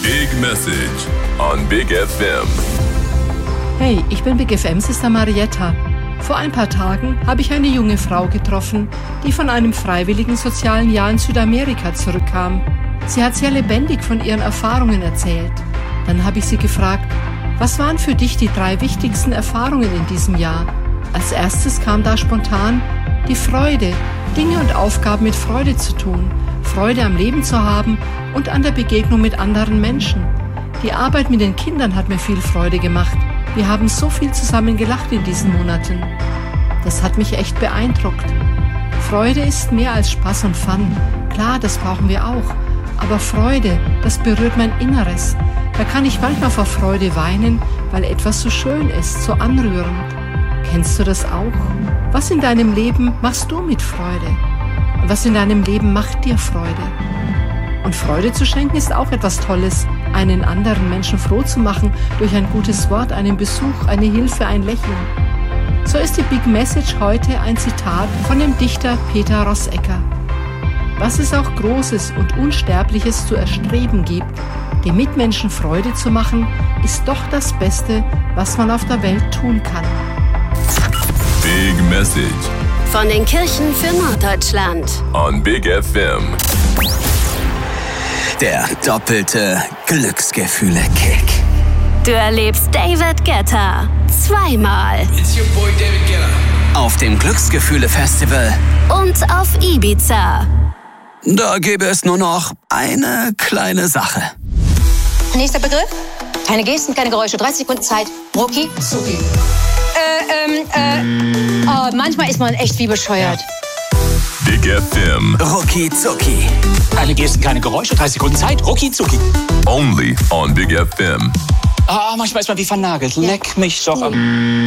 Big Message on Big FM. Hey, ich bin Big FM-Sister Marietta. Vor ein paar Tagen habe ich eine junge Frau getroffen, die von einem freiwilligen sozialen Jahr in Südamerika zurückkam. Sie hat sehr lebendig von ihren Erfahrungen erzählt. Dann habe ich sie gefragt, was waren für dich die 3 wichtigsten Erfahrungen in diesem Jahr? Als erstes kam da spontan die Freude, Dinge und Aufgaben mit Freude zu tun, Freude am Leben zu haben und an der Begegnung mit anderen Menschen. Die Arbeit mit den Kindern hat mir viel Freude gemacht. Wir haben so viel zusammen gelacht in diesen Monaten. Das hat mich echt beeindruckt. Freude ist mehr als Spaß und Fun. Klar, das brauchen wir auch. Aber Freude, das berührt mein Inneres. Da kann ich manchmal vor Freude weinen, weil etwas so schön ist, so anrührend. Kennst du das auch? Was in deinem Leben machst du mit Freude? Und was in deinem Leben macht dir Freude? Und Freude zu schenken ist auch etwas Tolles, einen anderen Menschen froh zu machen durch ein gutes Wort, einen Besuch, eine Hilfe, ein Lächeln. So ist die Big Message heute ein Zitat von dem Dichter Peter Rosegger. Was es auch Großes und Unsterbliches zu erstreben gibt, den Mitmenschen Freude zu machen, ist doch das Beste, was man auf der Welt tun kann. Big Message Von den Kirchen für Norddeutschland. on Big FM. Der doppelte Glücksgefühle-Kick. Du erlebst David Guetta zweimal It's your boy David Guetta. Auf dem Glücksgefühle-Festival. und auf Ibiza. Da gäbe es nur noch eine kleine Sache. Nächster Begriff. Keine Gesten, keine Geräusche. 30 Sekunden Zeit. Rucki zucki. Manchmal ist man echt wie bescheuert. Big FM. Rucki zucki. Keine Gesten, keine Geräusche, 30 Sekunden Zeit, rucki zucki. Only on Big FM. Manchmal ist man wie vernagelt. Leck mich doch am...